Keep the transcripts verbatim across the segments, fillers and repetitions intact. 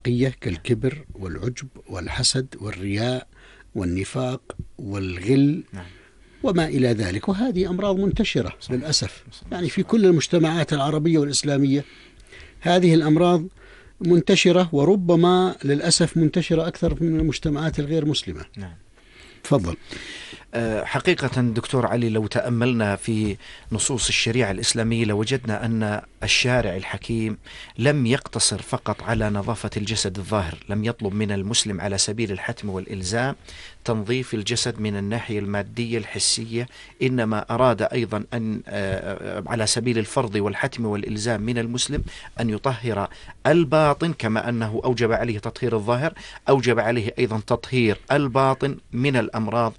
كالكبر والعجب والحسد والرياء والنفاق والغل وما إلى ذلك، وهذه أمراض منتشرة للأسف يعني في كل المجتمعات العربية والإسلامية. هذه الأمراض منتشرة، وربما للأسف منتشرة أكثر من المجتمعات الغير مسلمة. نعم. تفضل. حقيقة دكتور علي، لو تأملنا في نصوص الشريعة الإسلامية لوجدنا أن الشارع الحكيم لم يقتصر فقط على نظافة الجسد الظاهر، لم يطلب من المسلم على سبيل الحتم والإلزام تنظيف الجسد من الناحية المادية الحسية، إنما أراد أيضا أن على سبيل الفرض والحتم والإلزام من المسلم أن يطهر الباطن، كما أنه أوجب عليه تطهير الظاهر أوجب عليه أيضا تطهير الباطن من الأمراض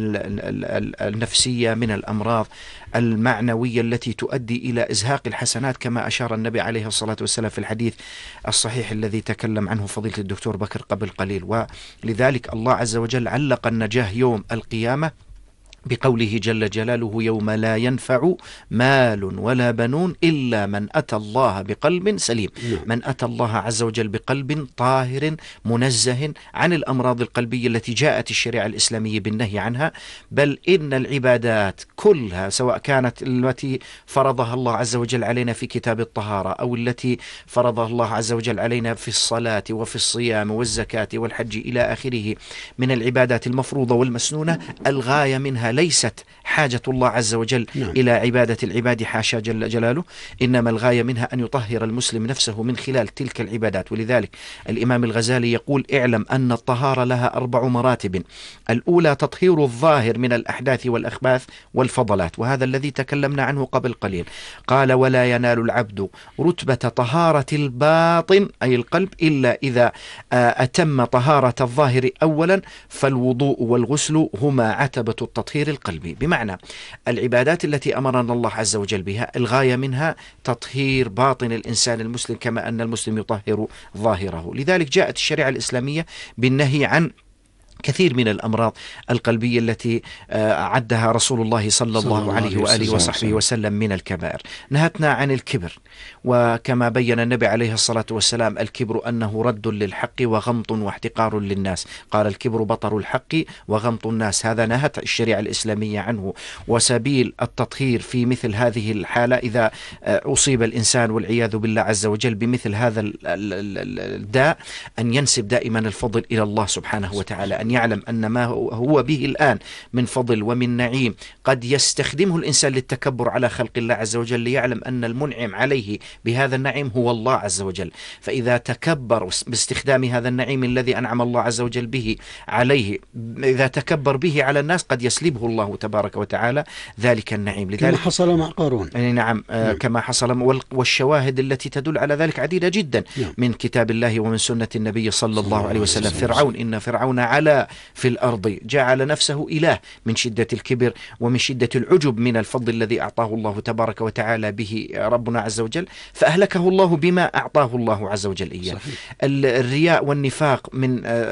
النفسية، من الأمراض المعنوية التي تؤدي إلى إزهاق الحسنات، كما أشار النبي عليه الصلاة والسلام في الحديث الصحيح الذي تكلم عنه فضيلة الدكتور بكر قبل قليل. ولذلك الله عز وجل علق النجاة يوم القيامة بقوله جل جلاله: يوم لا ينفع مال ولا بنون إلا من أتى الله بقلب سليم. من أتى الله عز وجل بقلب طاهر منزه عن الأمراض القلبية التي جاءت الشريعة الإسلامية بالنهي عنها. بل إن العبادات كلها، سواء كانت التي فرضها الله عز وجل علينا في كتاب الطهارة، أو التي فرضها الله عز وجل علينا في الصلاة وفي الصيام والزكاة والحج إلى آخره من العبادات المفروضة والمسنونة، الغاية منها ليست حاجة الله عز وجل نعم. إلى عبادة العباد حاشا جل جلاله، إنما الغاية منها أن يطهر المسلم نفسه من خلال تلك العبادات. ولذلك الإمام الغزالي يقول: اعلم أن الطهارة لها أربع مراتب. الأولى تطهير الظاهر من الأحداث والأخباث والفضلات، وهذا الذي تكلمنا عنه قبل قليل. قال: ولا ينال العبد رتبة طهارة الباطن أي القلب إلا إذا أتم طهارة الظاهر أولا، فالوضوء والغسل هما عتبة التطهير القلبي. بمعنى العبادات التي أمرنا الله عز وجل بها الغاية منها تطهير باطن الإنسان المسلم، كما أن المسلم يطهر ظاهره. لذلك جاءت الشريعة الإسلامية بالنهي عن كثير من الأمراض القلبية التي عدها رسول الله صلى الله عليه وآله وصحبه وسلم من الكبائر. نهتنا عن الكبر، وكما بين النبي عليه الصلاة والسلام: الكبر أنه رد للحق وغمط واحتقار للناس. قال: الكبر بطر الحق وغمط الناس. هذا نهت الشريعة الإسلامية عنه. وسبيل التطهير في مثل هذه الحالة إذا أصيب الإنسان والعياذ بالله عز وجل بمثل هذا الداء أن ينسب دائما الفضل إلى الله سبحانه وتعالى، أن يعلم أن ما هو به الآن من فضل ومن نعيم قد يستخدمه الإنسان للتكبر على خلق الله عز وجل، ليعلم أن المنعم عليه بهذا النعيم هو الله عز وجل. فإذا تكبر باستخدام هذا النعيم الذي أنعم الله عز وجل به عليه، إذا تكبر به على الناس قد يسلبه الله تبارك وتعالى ذلك النعيم. لذلك كما حصل مع قارون. يعني نعم, آه كما حصل. والشواهد التي تدل على ذلك عديدة جدا نعم. من كتاب الله ومن سنة النبي صلى الله عليه وسلم. فرعون: إن فرعون علا في الأرض جعل نفسه إله، من شدة الكبر ومن شدة العجب من الفضل الذي أعطاه الله تبارك وتعالى به ربنا عز وجل، فأهلكه الله بما أعطاه الله عز وجل إياه. صحيح. الرياء والنفاق من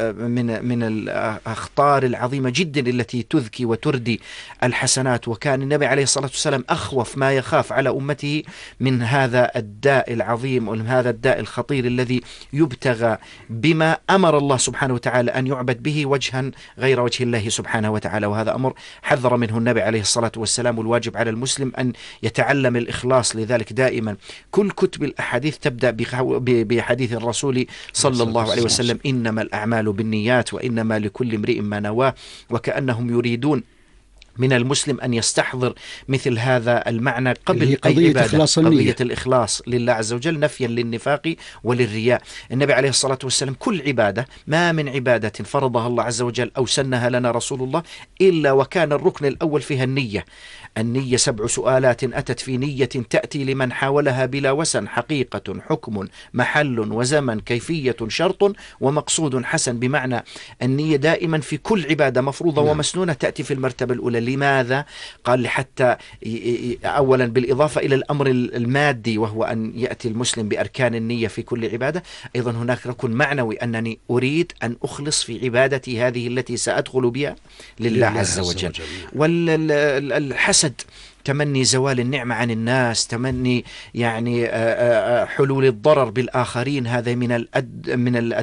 من من الأخطار العظيمة جدا التي تذكي وتردي الحسنات، وكان النبي عليه الصلاة والسلام أخوف ما يخاف على أمته من هذا الداء العظيم ومن هذا الداء الخطير الذي يبتغى بما أمر الله سبحانه وتعالى أن يعبد به وجها غير وجه الله سبحانه وتعالى. وهذا أمر حذر منه النبي عليه الصلاة والسلام، والواجب على المسلم أن يتعلم الإخلاص. لذلك دائما كل كتب الأحاديث تبدأ بحديث الرسول صلى الله عليه وسلم: إنما الأعمال بالنيات وإنما لكل امرئ ما نواه. وكأنهم يريدون من المسلم أن يستحضر مثل هذا المعنى قبل أي عبادة، قضية الإخلاص لله عز وجل، نفيا للنفاق وللرياء. النبي عليه الصلاة والسلام كل عبادة، ما من عبادة فرضها الله عز وجل أو سنها لنا رسول الله إلا وكان الركن الأول فيها النية. النية سبع سؤالات أتت في نية تأتي لمن حاولها بلا وسن: حقيقة، حكم، محل، وزمن، كيفية، شرط، ومقصود حسن. بمعنى النية دائما في كل عبادة مفروضة ومسنونة تأتي في المرتبة الأولى. لماذا؟ قال: حتى أولا بالإضافة إلى الأمر المادي وهو أن يأتي المسلم بأركان النية في كل عبادة، أيضا هناك ركن معنوي أنني أريد أن أخلص في عبادتي هذه التي سأدخل بها لله عز وجل. والحسن الحسد تمني زوال النعمة عن الناس، تمني يعني حلول الضرر بالآخرين، هذا من الأد من